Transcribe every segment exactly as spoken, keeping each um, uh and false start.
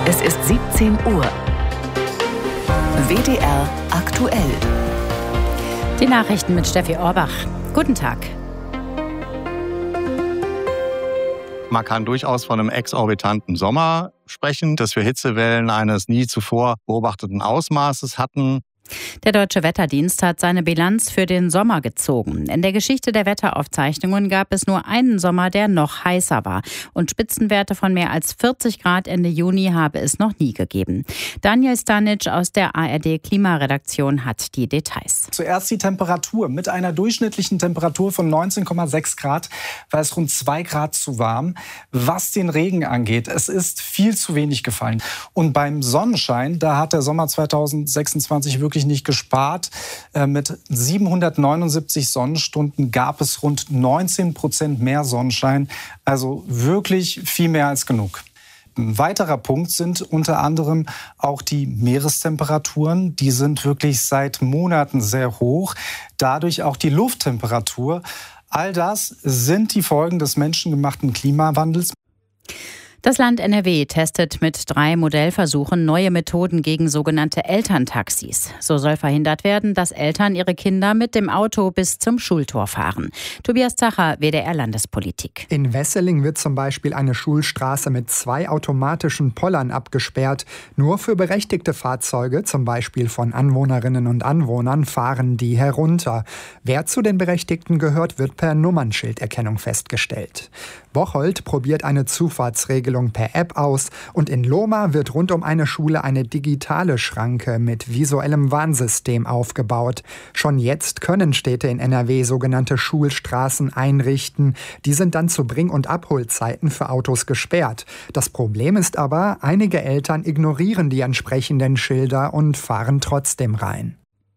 Es ist siebzehn Uhr. W D R aktuell. Die Nachrichten mit Steffi Orbach. Guten Tag. Man kann durchaus von einem exorbitanten Sommer sprechen, dass wir Hitzewellen eines nie zuvor beobachteten Ausmaßes hatten. Der Deutsche Wetterdienst hat seine Bilanz für den Sommer gezogen. In der Geschichte der Wetteraufzeichnungen gab es nur einen Sommer, der noch heißer war. Und Spitzenwerte von mehr als vierzig Grad Ende Juni habe es noch nie gegeben. Daniel Stanic aus der A R D-Klimaredaktion hat die Details. Zuerst die Temperatur. Mit einer durchschnittlichen Temperatur von neunzehn Komma sechs Grad war es rund zwei Grad zu warm. Was den Regen angeht, es ist viel zu wenig gefallen. Und beim Sonnenschein, da hat der Sommer zweitausendsechsundzwanzig wirklich nicht gespart. Mit siebenhundertneunundsiebzig Sonnenstunden gab es rund neunzehn Prozent mehr Sonnenschein. Also wirklich viel mehr als genug. Ein weiterer Punkt sind unter anderem auch die Meerestemperaturen. Die sind wirklich seit Monaten sehr hoch. Dadurch auch die Lufttemperatur. All das sind die Folgen des menschengemachten Klimawandels. Das Land N R W testet mit drei Modellversuchen neue Methoden gegen sogenannte Elterntaxis. So soll verhindert werden, dass Eltern ihre Kinder mit dem Auto bis zum Schultor fahren. Tobias Zacher, W D R Landespolitik. In Wesseling wird zum Beispiel eine Schulstraße mit zwei automatischen Pollern abgesperrt. Nur für berechtigte Fahrzeuge, zum Beispiel von Anwohnerinnen und Anwohnern, fahren die herunter. Wer zu den Berechtigten gehört, wird per Nummernschilderkennung festgestellt. Bocholt probiert eine Zufahrtsregelung per App aus und in Lohmar wird rund um eine Schule eine digitale Schranke mit visuellem Warnsystem aufgebaut. Schon jetzt können Städte in N R W sogenannte Schulstraßen einrichten. Die sind dann zu Bring- und Abholzeiten für Autos gesperrt. Das Problem ist aber, einige Eltern ignorieren die entsprechenden Schilder und fahren trotzdem rein.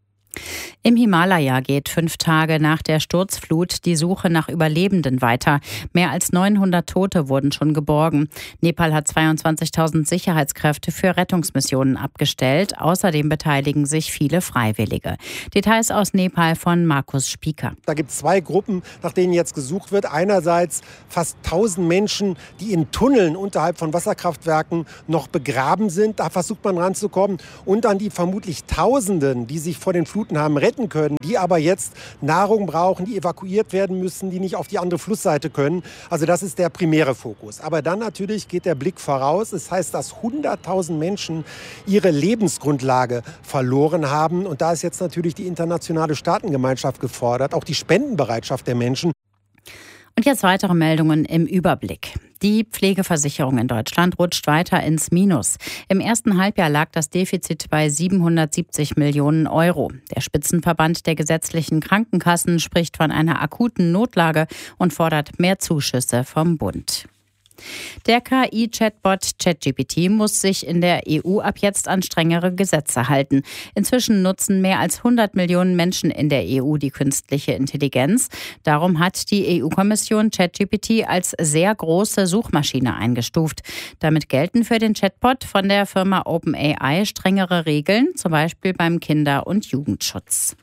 Im Himalaya geht fünf Tage nach der Sturzflut die Suche nach Überlebenden weiter. Mehr als neunhundert Tote wurden schon geborgen. Nepal hat zweiundzwanzigtausend Sicherheitskräfte für Rettungsmissionen abgestellt. Außerdem beteiligen sich viele Freiwillige. Details aus Nepal von Markus Spieker. Da gibt es zwei Gruppen, nach denen jetzt gesucht wird. Einerseits fast tausend Menschen, die in Tunneln unterhalb von Wasserkraftwerken noch begraben sind. Da versucht man ranzukommen. Und dann die vermutlich Tausenden, die sich vor den Fluten haben retten können, die aber jetzt Nahrung brauchen, die evakuiert werden müssen, die nicht auf die andere Flussseite können. Also das ist der primäre Fokus. Aber dann natürlich geht der Blick voraus. Das heißt, dass hunderttausend Menschen ihre Lebensgrundlage verloren haben. Und da ist jetzt natürlich die internationale Staatengemeinschaft gefordert, auch die Spendenbereitschaft der Menschen. Und jetzt weitere Meldungen im Überblick. Die Pflegeversicherung in Deutschland rutscht weiter ins Minus. Im ersten Halbjahr lag das Defizit bei siebenhundertsiebzig Millionen Euro. Der Spitzenverband der gesetzlichen Krankenkassen spricht von einer akuten Notlage und fordert mehr Zuschüsse vom Bund. Der K I-Chatbot ChatGPT muss sich in der E U ab jetzt an strengere Gesetze halten. Inzwischen nutzen mehr als hundert Millionen Menschen in der E U die künstliche Intelligenz. Darum hat die E U-Kommission ChatGPT als sehr große Suchmaschine eingestuft. Damit gelten für den Chatbot von der Firma OpenAI strengere Regeln, zum Beispiel beim Kinder- und Jugendschutz.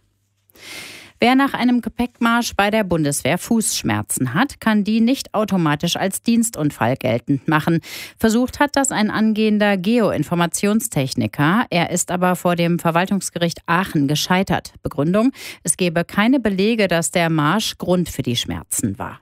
Wer nach einem Gepäckmarsch bei der Bundeswehr Fußschmerzen hat, kann die nicht automatisch als Dienstunfall geltend machen. Versucht hat das ein angehender Geoinformationstechniker. Er ist aber vor dem Verwaltungsgericht Aachen gescheitert. Begründung: Es gebe keine Belege, dass der Marsch Grund für die Schmerzen war.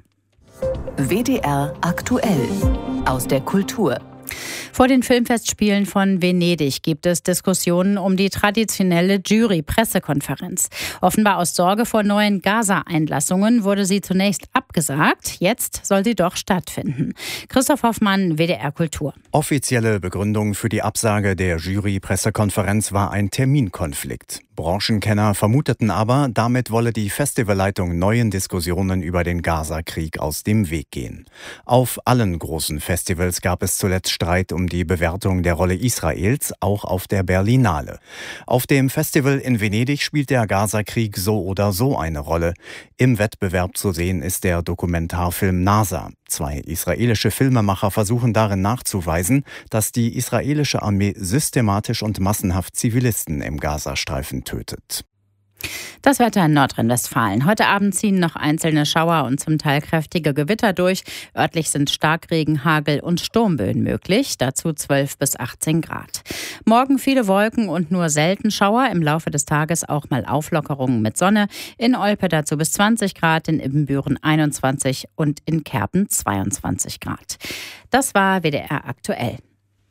W D R aktuell aus der Kultur. Vor den Filmfestspielen von Venedig gibt es Diskussionen um die traditionelle Jury-Pressekonferenz. Offenbar aus Sorge vor neuen Gaza-Einlassungen wurde sie zunächst abgesagt. Jetzt soll sie doch stattfinden. Christoph Hoffmann, W D R Kultur. Offizielle Begründung für die Absage der Jury-Pressekonferenz war ein Terminkonflikt. Branchenkenner vermuteten aber, damit wolle die Festivalleitung neuen Diskussionen über den Gaza-Krieg aus dem Weg gehen. Auf allen großen Festivals gab es zuletzt Streit um die Bewertung der Rolle Israels, auch auf der Berlinale. Auf dem Festival in Venedig spielt der Gaza-Krieg so oder so eine Rolle. Im Wettbewerb zu sehen ist der Dokumentarfilm Nasa. Zwei israelische Filmemacher versuchen darin nachzuweisen, dass die israelische Armee systematisch und massenhaft Zivilisten im Gazastreifen tötet. Das Wetter in Nordrhein-Westfalen. Heute Abend ziehen noch einzelne Schauer und zum Teil kräftige Gewitter durch. Örtlich sind Starkregen, Hagel und Sturmböen möglich. Dazu zwölf bis achtzehn Grad. Morgen viele Wolken und nur selten Schauer. Im Laufe des Tages auch mal Auflockerungen mit Sonne. In Olpe dazu bis zwanzig Grad, in Ibbenbüren einundzwanzig und in Kerpen zweiundzwanzig Grad. Das war W D R aktuell.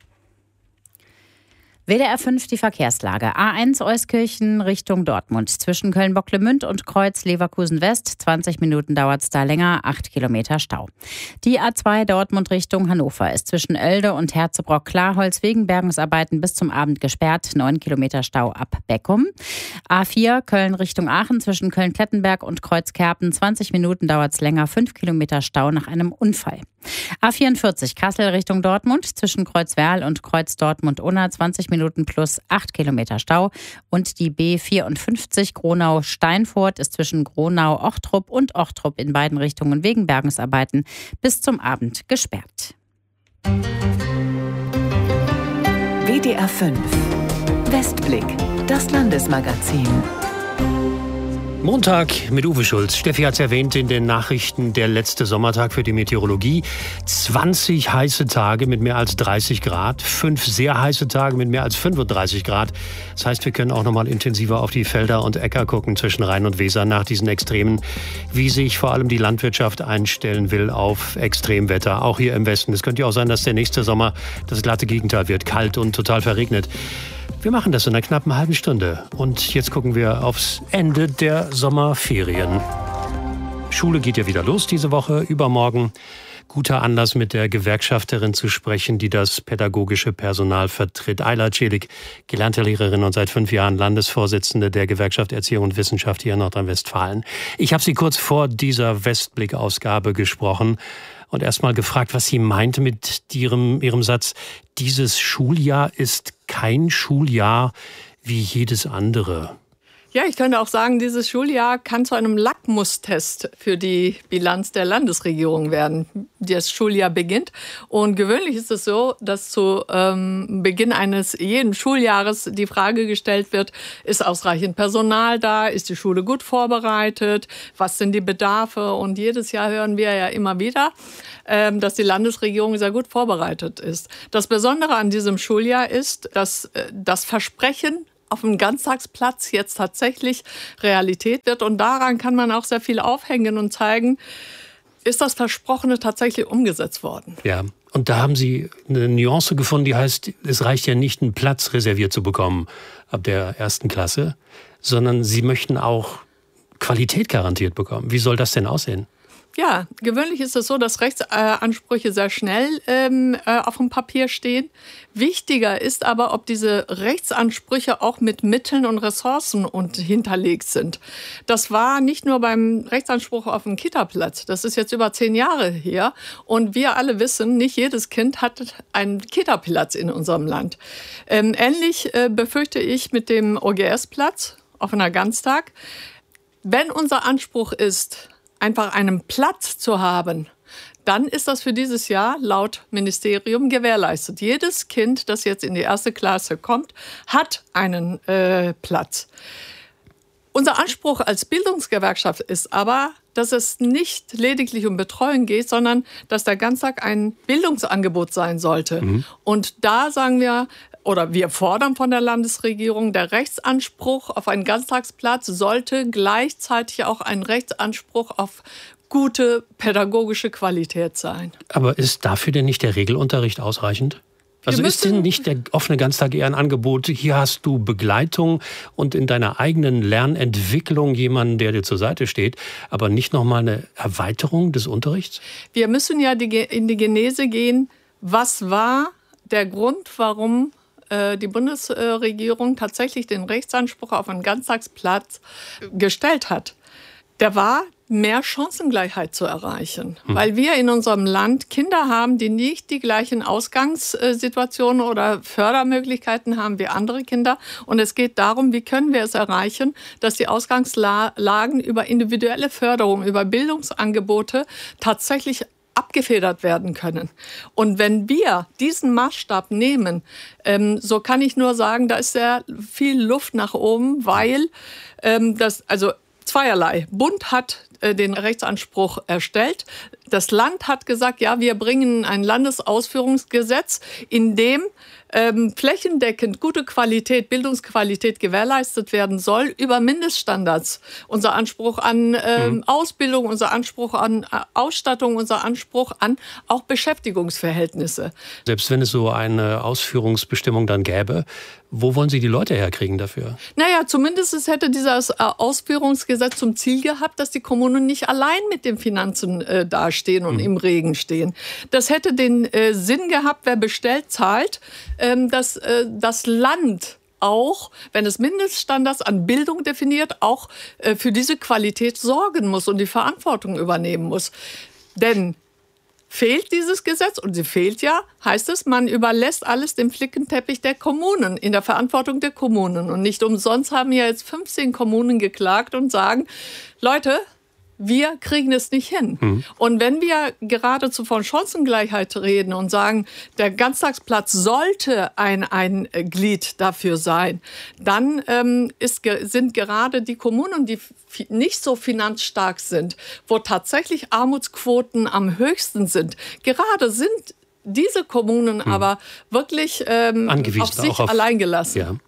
W D R fünf die Verkehrslage. A eins Euskirchen Richtung Dortmund. Zwischen Köln-Bocklemünd und Kreuz Leverkusen West. zwanzig Minuten dauert es da länger, acht Kilometer Stau. Die A zwei Dortmund Richtung Hannover ist zwischen Oelde und Herzebrock-Klarholz wegen Bergungsarbeiten bis zum Abend gesperrt. neun Kilometer Stau ab Beckum. A vier Köln Richtung Aachen zwischen Köln-Klettenberg und Kreuz-Kerpen. zwanzig Minuten dauert es länger, fünf Kilometer Stau nach einem Unfall. A vierundvierzig Kassel Richtung Dortmund zwischen Kreuzwerl und Kreuz Dortmund-Unna zwanzig Minuten plus acht Kilometer Stau. Und die B vierundfünfzig Gronau-Steinfurt ist zwischen Gronau-Ochtrup und Ochtrup in beiden Richtungen wegen Bergungsarbeiten bis zum Abend gesperrt. W D R fünf Westblick, das Landesmagazin. Montag mit Uwe Schulz. Steffi hat es erwähnt in den Nachrichten, der letzte Sommertag für die Meteorologie. zwanzig heiße Tage mit mehr als dreißig Grad, fünf sehr heiße Tage mit mehr als fünfunddreißig Grad. Das heißt, wir können auch noch mal intensiver auf die Felder und Äcker gucken zwischen Rhein und Weser nach diesen Extremen, wie sich vor allem die Landwirtschaft einstellen will auf Extremwetter, auch hier im Westen. Es könnte ja auch sein, dass der nächste Sommer das glatte Gegenteil wird, kalt und total verregnet. Wir machen das in einer knappen halben Stunde. Und jetzt gucken wir aufs Ende der Sommerferien. Schule geht ja wieder los diese Woche, übermorgen. Guter Anlass, mit der Gewerkschafterin zu sprechen, die das pädagogische Personal vertritt. Ayla Celik, gelernte Lehrerin und seit fünf Jahren Landesvorsitzende der Gewerkschaft Erziehung und Wissenschaft hier in Nordrhein-Westfalen. Ich habe sie kurz vor dieser Westblick-Ausgabe gesprochen und erst mal gefragt, was sie meinte mit ihrem, ihrem Satz, dieses Schuljahr ist kein Schuljahr wie jedes andere. Ja, ich könnte auch sagen, dieses Schuljahr kann zu einem Lackmustest für die Bilanz der Landesregierung werden. Das Schuljahr beginnt und gewöhnlich ist es so, dass zu ähm, Beginn eines jeden Schuljahres die Frage gestellt wird, ist ausreichend Personal da, ist die Schule gut vorbereitet, was sind die Bedarfe? Und jedes Jahr hören wir ja immer wieder, ähm, dass die Landesregierung sehr gut vorbereitet ist. Das Besondere an diesem Schuljahr ist, dass äh, das Versprechen auf dem Ganztagsplatz jetzt tatsächlich Realität wird. Und daran kann man auch sehr viel aufhängen und zeigen, ist das Versprochene tatsächlich umgesetzt worden. Ja, und da haben Sie eine Nuance gefunden, die heißt, es reicht ja nicht, einen Platz reserviert zu bekommen ab der ersten Klasse, sondern Sie möchten auch Qualität garantiert bekommen. Wie soll das denn aussehen? Ja, gewöhnlich ist es so, dass Rechtsansprüche sehr schnell ähm, äh, auf dem Papier stehen. Wichtiger ist aber, ob diese Rechtsansprüche auch mit Mitteln und Ressourcen und hinterlegt sind. Das war nicht nur beim Rechtsanspruch auf dem Kita-Platz. Das ist jetzt über zehn Jahre her. Und wir alle wissen, nicht jedes Kind hat einen Kita-Platz in unserem Land. Ähm, ähnlich äh, befürchte ich mit dem O G S-Platz auf einer Ganztag. Wenn unser Anspruch ist, einfach einen Platz zu haben, dann ist das für dieses Jahr laut Ministerium gewährleistet. Jedes Kind, das jetzt in die erste Klasse kommt, hat einen äh, Platz. Unser Anspruch als Bildungsgewerkschaft ist aber, dass es nicht lediglich um Betreuung geht, sondern dass der Ganztag ein Bildungsangebot sein sollte. Mhm. Und da sagen wir, oder wir fordern von der Landesregierung, der Rechtsanspruch auf einen Ganztagsplatz sollte gleichzeitig auch ein Rechtsanspruch auf gute pädagogische Qualität sein. Aber ist dafür denn nicht der Regelunterricht ausreichend? Also ist denn nicht der offene Ganztag eher ein Angebot, hier hast du Begleitung und in deiner eigenen Lernentwicklung jemanden, der dir zur Seite steht, aber nicht nochmal eine Erweiterung des Unterrichts? Wir müssen ja die, in die Genese gehen, was war der Grund, warum äh, die Bundesregierung tatsächlich den Rechtsanspruch auf einen Ganztagsplatz gestellt hat. Der war, mehr Chancengleichheit zu erreichen. Hm. Weil wir in unserem Land Kinder haben, die nicht die gleichen Ausgangssituationen oder Fördermöglichkeiten haben wie andere Kinder. Und es geht darum, wie können wir es erreichen, dass die Ausgangslagen über individuelle Förderung, über Bildungsangebote tatsächlich abgefedert werden können. Und wenn wir diesen Maßstab nehmen, ähm, so kann ich nur sagen, da ist sehr viel Luft nach oben, weil ähm, das, also zweierlei. Bund hat äh, den Rechtsanspruch erstellt. Das Land hat gesagt, ja, wir bringen ein Landesausführungsgesetz, in dem ähm, flächendeckend gute Qualität, Bildungsqualität gewährleistet werden soll über Mindeststandards. Unser Anspruch an ähm, mhm. Ausbildung, unser Anspruch an äh, Ausstattung, unser Anspruch an auch Beschäftigungsverhältnisse. Selbst wenn es so eine Ausführungsbestimmung dann gäbe, wo wollen Sie die Leute herkriegen dafür? Naja, zumindest es hätte dieses Ausführungsgesetz zum Ziel gehabt, dass die Kommunen nicht allein mit den Finanzen äh, dastehen und mhm. im Regen stehen. Das hätte den äh, Sinn gehabt, wer bestellt, zahlt, ähm, dass äh, das Land auch, wenn es Mindeststandards an Bildung definiert, auch äh, für diese Qualität sorgen muss und die Verantwortung übernehmen muss. Denn fehlt dieses Gesetz, und sie fehlt ja, heißt es, man überlässt alles dem Flickenteppich der Kommunen, in der Verantwortung der Kommunen. Und nicht umsonst haben ja jetzt fünfzehn Kommunen geklagt und sagen, Leute, wir kriegen es nicht hin. Mhm. Und wenn wir geradezu von Chancengleichheit reden und sagen, der Ganztagsplatz sollte ein, ein Glied dafür sein, dann ähm, ist, sind gerade die Kommunen, die nicht so finanzstark sind, wo tatsächlich Armutsquoten am höchsten sind, gerade sind diese Kommunen mhm. aber wirklich ähm, auf sich auf, allein gelassen. Ja.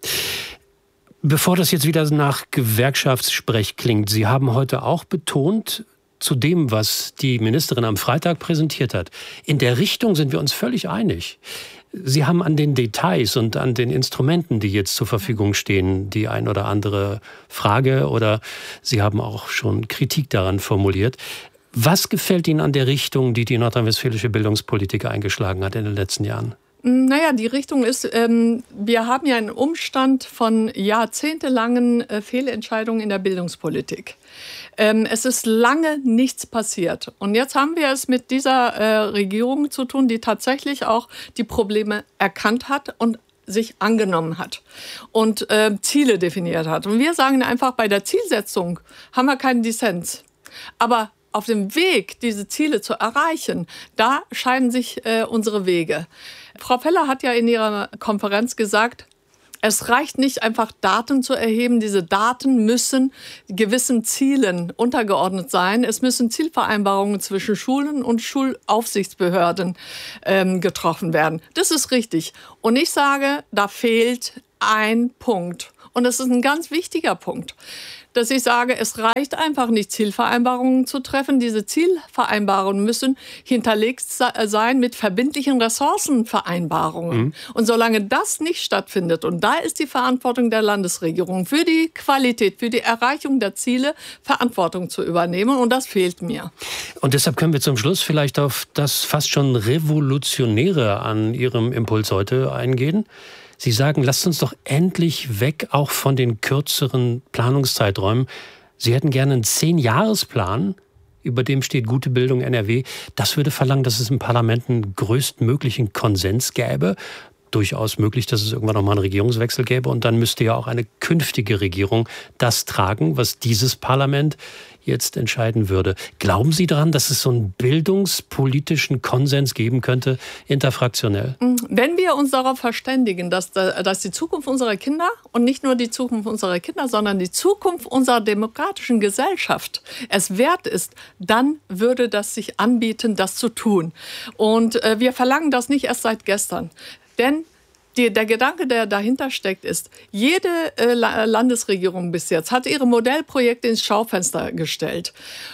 Bevor das jetzt wieder nach Gewerkschaftssprech klingt, Sie haben heute auch betont, zu dem, was die Ministerin am Freitag präsentiert hat, in der Richtung sind wir uns völlig einig. Sie haben an den Details und an den Instrumenten, die jetzt zur Verfügung stehen, die ein oder andere Frage oder Sie haben auch schon Kritik daran formuliert. Was gefällt Ihnen an der Richtung, die die nordrhein-westfälische Bildungspolitik eingeschlagen hat in den letzten Jahren? Naja, die Richtung ist, ähm, wir haben ja einen Umstand von jahrzehntelangen äh, Fehlentscheidungen in der Bildungspolitik. Ähm, es ist lange nichts passiert. Und jetzt haben wir es mit dieser äh, Regierung zu tun, die tatsächlich auch die Probleme erkannt hat und sich angenommen hat und äh, Ziele definiert hat. Und wir sagen einfach, bei der Zielsetzung haben wir keinen Dissens. Aber auf dem Weg, diese Ziele zu erreichen, da scheiden sich äh, unsere Wege. Frau Feller hat ja in ihrer Konferenz gesagt, es reicht nicht einfach Daten zu erheben. Diese Daten müssen gewissen Zielen untergeordnet sein. Es müssen Zielvereinbarungen zwischen Schulen und Schulaufsichtsbehörden ähm, getroffen werden. Das ist richtig. Und ich sage, da fehlt ein Punkt. Und das ist ein ganz wichtiger Punkt, dass ich sage, es reicht einfach nicht, Zielvereinbarungen zu treffen. Diese Zielvereinbarungen müssen hinterlegt sein mit verbindlichen Ressourcenvereinbarungen. Mhm. Und solange das nicht stattfindet, und da ist die Verantwortung der Landesregierung für die Qualität, für die Erreichung der Ziele, Verantwortung zu übernehmen. Und das fehlt mir. Und deshalb können wir zum Schluss vielleicht auf das fast schon Revolutionäre an Ihrem Impuls heute eingehen. Sie sagen, lasst uns doch endlich weg auch von den kürzeren Planungszeiträumen. Sie hätten gerne einen Zehn-Jahres-Plan, über dem steht gute Bildung N R W. Das würde verlangen, dass es im Parlament einen größtmöglichen Konsens gäbe. Durchaus möglich, dass es irgendwann noch mal einen Regierungswechsel gäbe. Und dann müsste ja auch eine künftige Regierung das tragen, was dieses Parlament jetzt entscheiden würde. Glauben Sie daran, dass es so einen bildungspolitischen Konsens geben könnte, interfraktionell? Wenn wir uns darauf verständigen, dass, dass die Zukunft unserer Kinder und nicht nur die Zukunft unserer Kinder, sondern die Zukunft unserer demokratischen Gesellschaft es wert ist, dann würde das sich anbieten, das zu tun. Und äh, wir verlangen das nicht erst seit gestern. Denn Die, der Gedanke, der dahinter steckt, ist, jede äh, Landesregierung bis jetzt hat ihre Modellprojekte ins Schaufenster gestellt.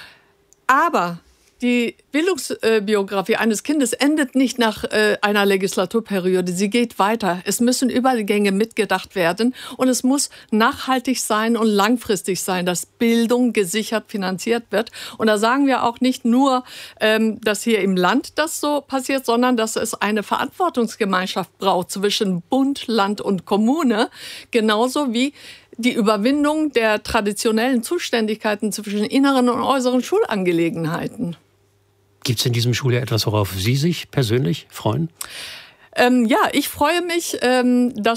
Aber die Bildungsbiografie eines Kindes endet nicht nach äh, einer Legislaturperiode. Sie geht weiter. Es müssen Übergänge mitgedacht werden und es muss nachhaltig sein und langfristig sein, dass Bildung gesichert finanziert wird. Und da sagen wir auch nicht nur, ähm, dass hier im Land das so passiert, sondern dass es eine Verantwortungsgemeinschaft braucht zwischen Bund, Land und Kommune, genauso wie die Überwindung der traditionellen Zuständigkeiten zwischen inneren und äußeren Schulangelegenheiten. Gibt es in diesem Schuljahr etwas, worauf Sie sich persönlich freuen? Ähm, ja, ich freue mich, ähm, dass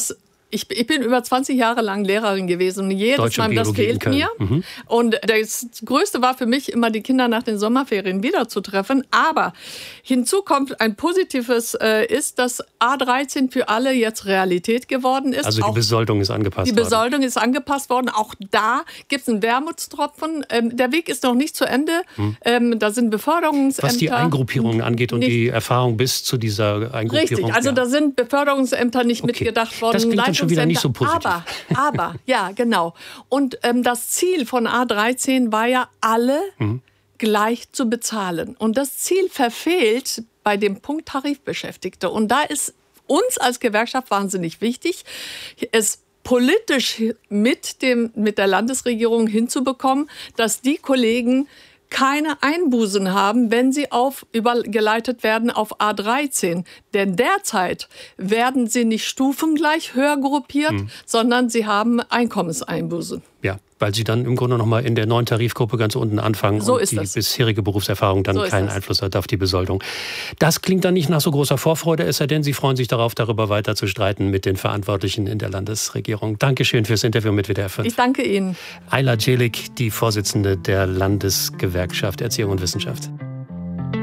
Ich, ich bin über zwanzig Jahre lang Lehrerin gewesen und jedes Deutsche Mal, das Biologie fehlt mir. Mhm. Und das Größte war für mich immer, die Kinder nach den Sommerferien wiederzutreffen. Aber hinzu kommt ein positives, äh, ist, dass A dreizehn für alle jetzt Realität geworden ist. Also die Auch Besoldung ist angepasst die worden. Die Besoldung ist angepasst worden. Auch da gibt es einen Wermutstropfen. Ähm, der Weg ist noch nicht zu Ende. Hm. Ähm, da sind Beförderungsämter. Was die Eingruppierungen angeht und nicht, die Erfahrung bis zu dieser Eingruppierung. Richtig, also ja. da sind Beförderungsämter nicht okay. mitgedacht worden. Das klingt dann schon wieder nicht so positiv. Aber, aber, ja, genau. Und ähm, das Ziel von A dreizehn war ja, alle mhm. gleich zu bezahlen. Und das Ziel verfehlt bei dem Punkt Tarifbeschäftigte. Und da ist uns als Gewerkschaft wahnsinnig wichtig, es politisch mit, dem, mit der Landesregierung hinzubekommen, dass die Kollegen keine Einbußen haben, wenn sie auf, übergeleitet werden auf A dreizehn. Denn derzeit werden sie nicht stufengleich höher gruppiert, hm. sondern sie haben Einkommenseinbußen. Ja, weil sie dann im Grunde noch mal in der neuen Tarifgruppe ganz unten anfangen so und ist die das. bisherige Berufserfahrung dann so keinen das. Einfluss hat auf die Besoldung. Das klingt dann nicht nach so großer Vorfreude, es sei denn, Sie freuen sich darauf, darüber weiter zu streiten mit den Verantwortlichen in der Landesregierung. Dankeschön fürs Interview mit W D R fünf. Ich danke Ihnen. Ayla Celik, die Vorsitzende der Landesgewerkschaft Erziehung und Wissenschaft.